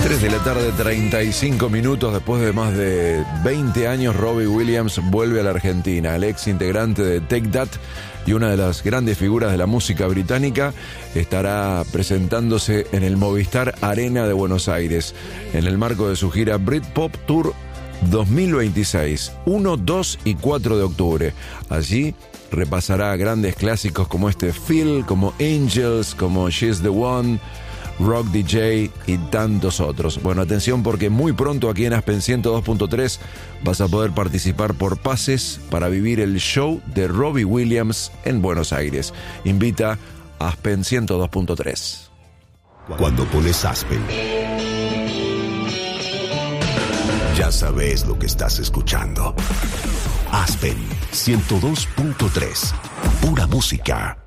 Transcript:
3 de la tarde, 35 minutos. Después de más de 20 años, Robbie Williams vuelve a la Argentina. El ex integrante de Take That y una de las grandes figuras de la música británica estará presentándose en el Movistar Arena de Buenos Aires en el marco de su gira Britpop Tour 2026, 1, 2 y 4 de octubre. Allí repasará grandes clásicos como este Feel, como Angels, como She's the One, Rock DJ y tantos otros. Bueno, atención, porque muy pronto aquí en Aspen 102.3 vas a poder participar por pases para vivir el show de Robbie Williams en Buenos Aires. Invita a Aspen 102.3. Cuando pones Aspen, ya sabes lo que estás escuchando. Aspen 102.3, pura música.